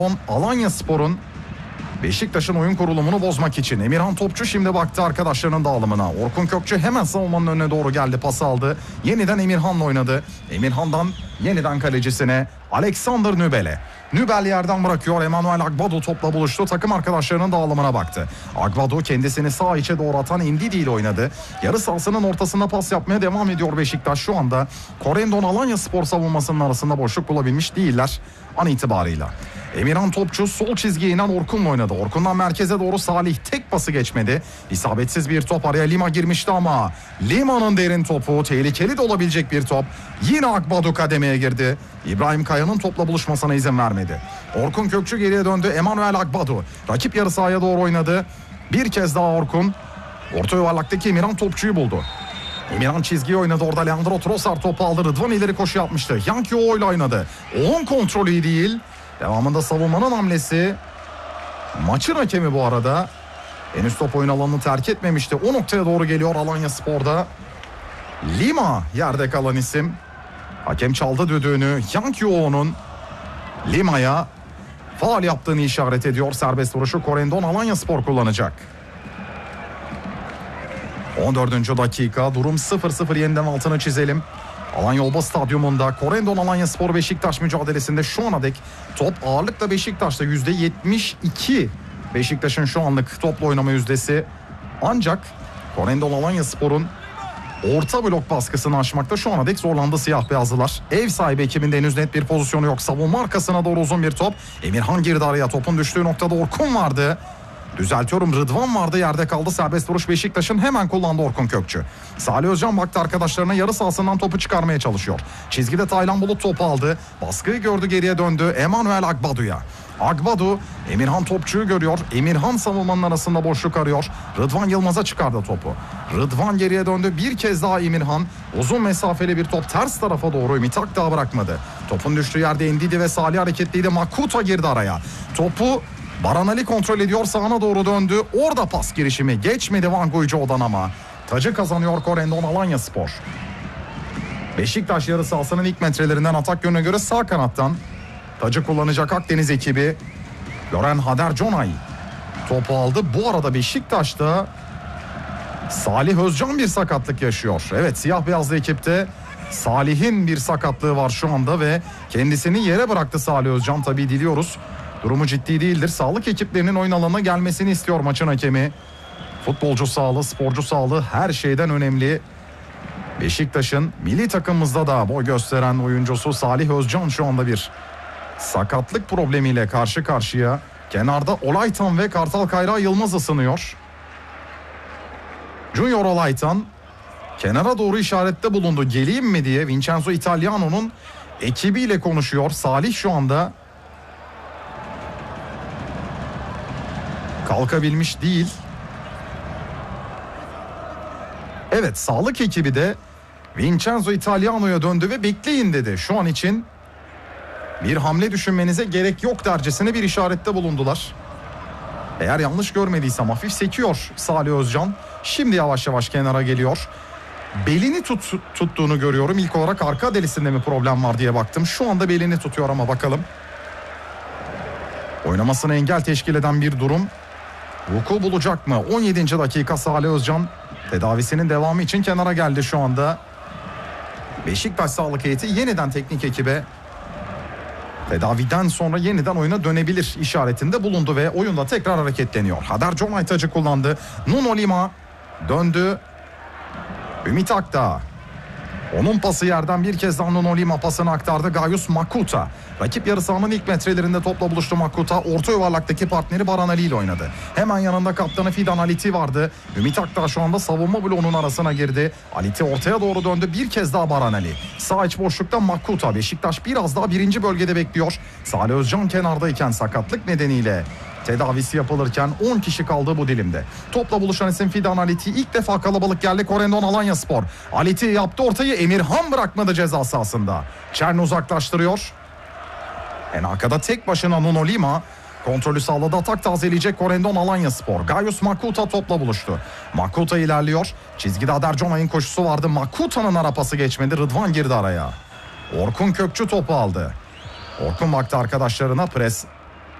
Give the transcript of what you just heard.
Alanyaspor'un Beşiktaş'ın oyun kurulumunu bozmak için Emirhan Topçu şimdi baktı arkadaşlarının dağılımına. Orkun Kökçü hemen savunmanın önüne doğru geldi, pas aldı. Yeniden Emirhan'la oynadı. Emirhan'dan yeniden kalecisine Alexander Nübel'e. Nübel yerden bırakıyor. Emmanuel Agbadu topla buluştu. Takım arkadaşlarının dağılımına baktı. Agbadu kendisini sağ içe doğru atan Ndidi ile oynadı. Yarı sahasının ortasında pas yapmaya devam ediyor Beşiktaş. Şu anda Corendon Alanyaspor savunmasının arasında boşluk bulabilmiş değiller an itibarıyla. Emirhan Topçu sol çizgiye inen Orkun'la oynadı. Orkun'dan merkeze doğru Salih, tek pası geçmedi. İsabetsiz bir top, araya Lima girmişti ama Lima'nın derin topu, tehlikeli de olabilecek bir top. Yine Agbadu kademeye girdi. İbrahim Kaya'nın topla buluşmasına izin vermedi. Orkun Kökçü geriye döndü. Emmanuel Agbadu rakip yarı sahaya doğru oynadı. Bir kez daha Orkun orta yuvarlaktaki Emirhan Topçu'yu buldu. Emirhan çizgiye oynadı, orada Leandro Trossard topu aldı. Rıdvan ileri koşu yapmıştı. Yankı O ile oynadı. Onun kontrolü iyi değil. Devamında savunmanın hamlesi. Maçın hakemi bu arada henüz top oyun alanını terk etmemişti. O noktaya doğru geliyor Alanyaspor'da. Lima yerde kalan isim. Hakem çaldı düdüğünü. Yankı O'nun Lima'ya faul yaptığını işaret ediyor. Serbest vuruşu Corendon Alanyaspor kullanacak. 14. dakika, durum 0-0, yeniden altını çizelim. Alanya Oba Stadyumunda Corendon Alanyaspor Beşiktaş mücadelesinde şu ana dek top ağırlıkla Beşiktaş'ta %72 Beşiktaş'ın şu anlık topla oynama yüzdesi. Ancak Corendon Alanyaspor'un orta blok baskısını aşmakta şu ana dek zorlandı siyah beyazlılar. Ev sahibi ekibinde henüz net bir pozisyonu yok. Savunma arkasına doğru uzun bir top. Emirhan girdi araya, topun düştüğü noktada Orkun vardı. Düzeltiyorum, Rıdvan vardı, yerde kaldı. Serbest vuruş Beşiktaş'ın, hemen kullandı Orkun Kökçü. Salih Özcan baktı arkadaşlarına, yarı sahasından topu çıkarmaya çalışıyor. Çizgide Taylan Bulut topu aldı. Baskıyı gördü, geriye döndü. Emmanuel Agbadu'ya. Agbadu Emirhan Topçu'yu görüyor. Emirhan savunmanın arasında boşluk arıyor. Rıdvan Yılmaz'a çıkardı topu. Rıdvan geriye döndü. Bir kez daha Emirhan. Uzun mesafeli bir top ters tarafa doğru. Ümit Akdağ bırakmadı. Topun düştüğü yerde Ndidi ve Salih hareketliydi. Makuta girdi araya. Topu Baran Ali kontrol ediyor, sağına doğru döndü. Orada pas girişimi geçmedi Van Guijo'dan ama tacı kazanıyor Corendon Alanyaspor. Beşiktaş yarı sahasının ilk metrelerinden atak yönüne göre sağ kanattan tacı kullanacak Akdeniz ekibi. Gören Hader Conay topu aldı. Bu arada Beşiktaş'ta Salih Özcan bir sakatlık yaşıyor. Evet, siyah beyazlı ekipte Salih'in bir sakatlığı var şu anda ve kendisini yere bıraktı Salih Özcan. Tabii diliyoruz durumu ciddi değildir. Sağlık ekiplerinin oyun alanına gelmesini istiyor maçın hakemi. Futbolcu sağlığı, sporcu sağlığı her şeyden önemli. Beşiktaş'ın milli takımımızda da boy gösteren oyuncusu Salih Özcan şu anda bir sakatlık problemiyle karşı karşıya. Kenarda Olaytan ve Kartal Kayra Yılmaz ısınıyor. Junior Olaytan kenara doğru işarette bulundu. Geleyim mi diye Vincenzo Italiano'nun ekibiyle konuşuyor. Salih şu anda kalkabilmiş değil. Evet, sağlık ekibi de Vincenzo Italiano'ya döndü ve bekleyin dedi. Şu an için bir hamle düşünmenize gerek yok dercesine bir işarette bulundular. Eğer yanlış görmediysem hafif sekiyor Salih Özcan. Şimdi yavaş yavaş kenara geliyor. Belini tuttuğunu görüyorum. İlk olarak arka delisinde mi problem var diye baktım. Şu anda belini tutuyor ama bakalım. Oynamasına engel teşkil eden bir durum vuku bulacak mı? 17. dakika, Salih Özcan tedavisinin devamı için kenara geldi şu anda. Beşiktaş sağlık heyeti yeniden teknik ekibe tedaviden sonra yeniden oyuna dönebilir işaretinde bulundu ve oyunda tekrar hareketleniyor. Hader Conay tacı kullandı. Nuno Lima döndü. Ümit Akdağ. Onun pası yerden bir kez daha Nuno Lima pasını aktardı. Gayus Makuta. Rakip yarı sahanın ilk metrelerinde topla buluştu Makuta. Orta yuvarlaktaki partneri Baran Ali ile oynadı. Hemen yanında kaptanı Fidan Aliti vardı. Ümit Akdağ şu anda savunma bloğunun arasına girdi. Aliti ortaya doğru döndü. Bir kez daha Baran Ali. Sağ iç boşlukta Makuta. Beşiktaş biraz daha birinci bölgede bekliyor. Salih Özcan kenardayken sakatlık nedeniyle tedavisi yapılırken 10 kişi kaldı bu dilimde. Topla buluşan isim Fidan Aliti. İlk defa kalabalık geldi Corendon Alanyaspor. Aliti yaptı ortayı, Emirhan bırakmadı ceza sahasında. Çern uzaklaştırıyor. En arkada tek başına Nuno Lima kontrolü sağladı, atak tazeleyecek Corendon Alanyaspor. Gayus Makuta topla buluştu. Makuta ilerliyor. Çizgide Hader Conay'ın koşusu vardı. Makuta'nın ara pası geçmedi. Rıdvan girdi araya. Orkun Kökçü topu aldı. Orkun baktı arkadaşlarına, pres